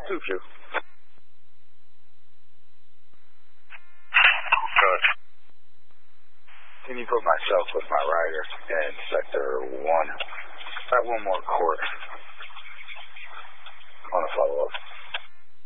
2-2. Good. Can you put myself with my rider in sector 1? At one more court. I want to follow up.